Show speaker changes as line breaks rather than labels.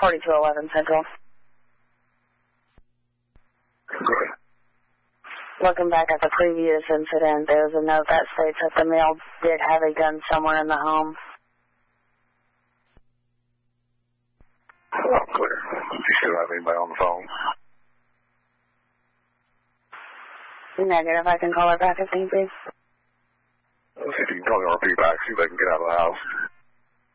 4211 Central.
Okay.
Looking back at the previous incident, there was a note that states that the male did have a gun somewhere in the home.
Oh, clear. Do you still have anybody on the phone?
Negative. I can call her back if need be.
Let's see if you can call the RP back, see if they can get out of the house.